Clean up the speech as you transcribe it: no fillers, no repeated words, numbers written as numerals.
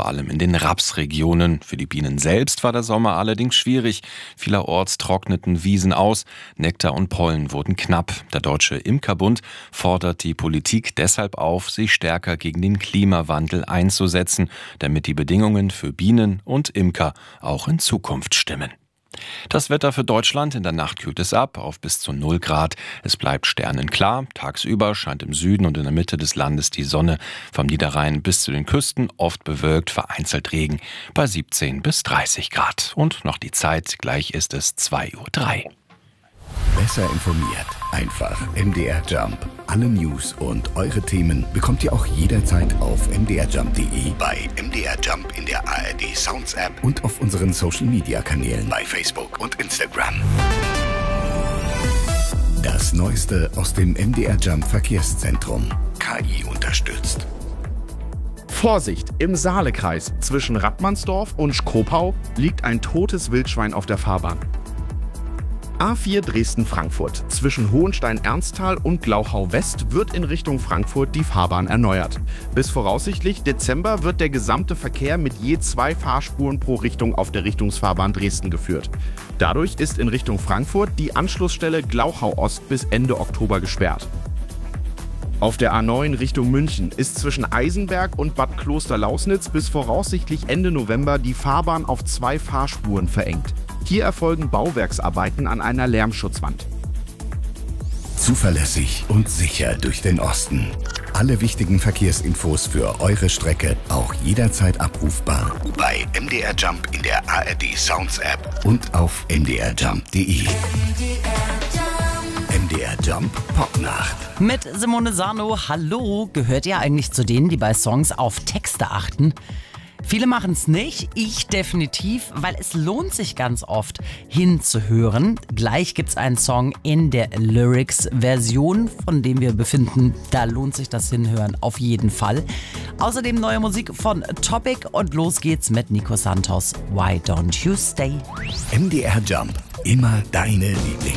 allem in den Rapsregionen. Für die Bienen selbst war der Sommer allerdings schwierig. Vielerorts trockneten Wiesen aus, Nektar und Pollen wurden knapp. Der Deutsche Imkerbund fordert die Politik deshalb auf, sich stärker gegen den Klimawandel einzusetzen, damit die Bedingungen für Bienen und Imker auch in Zukunft stimmen. Das Wetter für Deutschland: in der Nacht kühlt es ab auf bis zu 0 Grad. Es bleibt sternenklar. Tagsüber scheint im Süden und in der Mitte des Landes die Sonne. Vom Niederrhein bis zu den Küsten oft bewölkt, vereinzelt Regen bei 17 bis 30 Grad. Und noch die Zeit, gleich ist es 2:03 Uhr. Besser informiert, einfach MDR Jump. Alle News und eure Themen bekommt ihr auch jederzeit auf mdrjump.de, bei MDR Jump in der ARD Sounds App und auf unseren Social Media Kanälen bei Facebook und Instagram. Das Neueste aus dem MDR Jump Verkehrszentrum. KI unterstützt. Vorsicht! Im Saalekreis zwischen Rattmannsdorf und Schkopau liegt ein totes Wildschwein auf der Fahrbahn. A4 Dresden-Frankfurt. Zwischen Hohenstein-Ernsthal und Glauchau-West wird in Richtung Frankfurt die Fahrbahn erneuert. Bis voraussichtlich Dezember wird der gesamte Verkehr mit je 2 Fahrspuren pro Richtung auf der Richtungsfahrbahn Dresden geführt. Dadurch ist in Richtung Frankfurt die Anschlussstelle Glauchau-Ost bis Ende Oktober gesperrt. Auf der A9 Richtung München ist zwischen Eisenberg und Bad Klosterlausnitz bis voraussichtlich Ende November die Fahrbahn auf 2 Fahrspuren verengt. Hier erfolgen Bauwerksarbeiten an einer Lärmschutzwand. Zuverlässig und sicher durch den Osten. Alle wichtigen Verkehrsinfos für eure Strecke auch jederzeit abrufbar bei MDR Jump in der ARD Sounds App und auf mdrjump.de. MDR Jump Popnacht. Mit Simone Sano. Hallo, gehört ihr eigentlich zu denen, die bei Songs auf Texte achten? Viele machen es nicht, ich definitiv, weil es lohnt sich ganz oft hinzuhören. Gleich gibt es einen Song in der Lyrics-Version, von dem wir befinden, da lohnt sich das Hinhören auf jeden Fall. Außerdem neue Musik von Topic und los geht's mit Nico Santos. Why Don't You Stay? MDR Jump, immer deine Lieblings.